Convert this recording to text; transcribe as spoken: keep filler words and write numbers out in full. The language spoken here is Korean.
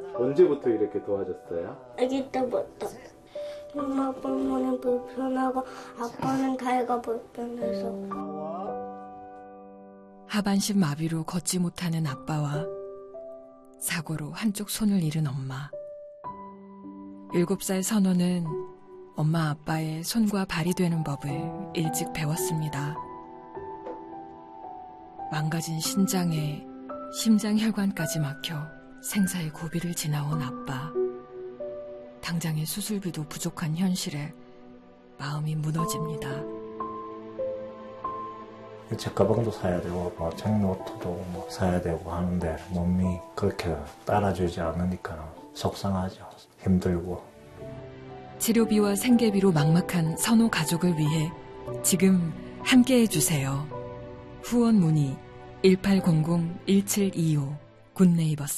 언제부터 이렇게 도와줬어요? 아기 때부터. 엄마 때문에 불편하고 아빠는 다이가 불편해서. 하반신 마비로 걷지 못하는 아빠와 사고로 한쪽 손을 잃은 엄마. 일곱 살 선호는 엄마 아빠의 손과 발이 되는 법을 일찍 배웠습니다. 망가진 신장에 심장혈관까지 막혀 생사의 고비를 지나온 아빠. 당장의 수술비도 부족한 현실에 마음이 무너집니다. 책가방도 사야 되고 뭐 책노트도 뭐 사야 되고 하는데 몸이 그렇게 따라주지 않으니까 속상하죠. 힘들고. 치료비와 생계비로 막막한 선호 가족을 위해 지금 함께해 주세요. 후원 문의 일팔공공 일칠이오 굿네이버스.